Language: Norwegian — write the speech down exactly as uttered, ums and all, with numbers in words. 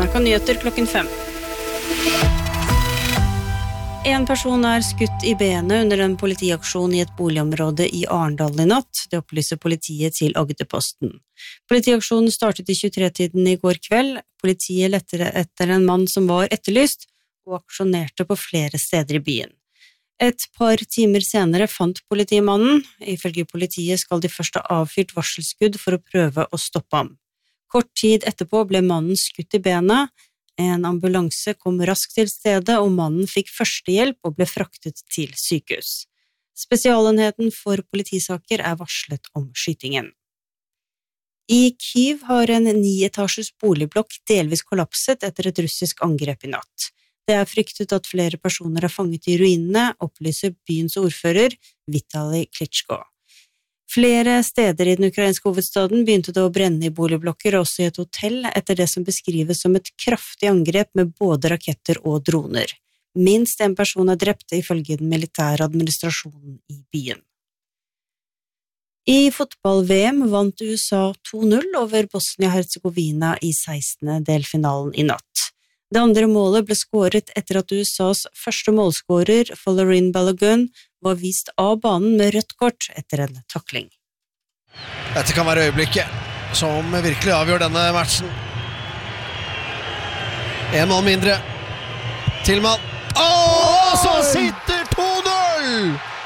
N R K Nyheter klokken fem. En person er skutt i benet under en politiaksjon i et boligområde i Arendal i natt, det opplyser politiet til Agderposten. Politiaksjonen startet i tjuetre-tiden i går kveld. Politiet lette etter en mann som var etterlyst, og aksjonerte på flere steder i byen. Et par timer senere fant politimannen. Ifølge politiet skal de først ha avfyrt varselskudd for å prøve å stoppe ham. Kort tid etterpå ble mannen skutt i benet. En ambulanse kom raskt til stedet, og mannen fikk førstehjelp og ble fraktet til sykehus. Spesialenheten for politisaker er varslet om skytingen. I Kyiv har en nietasjes boligblokk delvis kollapset etter et russisk angrep i natt. Det er fryktet at flere personer er fanget i ruinene, opplyser byens ordfører Vitali Klitschko. Flere steder i den ukrainske hovedstaden begynte det å brenne i boligblokker, også i et hotell, etter det som beskrives som et kraftig angrep med både raketter og droner. Minst en person er drept ifølge den militære administrasjonen i byen. I fotball-V M vant U S A to null over Bosnia-Herzegovina i sekstende delfinalen i natt. Det andre målet ble skåret etter at U S A's første målskårer, Folarin Balogun, var vist av banen med rødt kort etter en takling. Dette kan være øyeblikket som virkelig avgjør denne matchen. En mål mindre. Tilman. Åh, så sitter to null!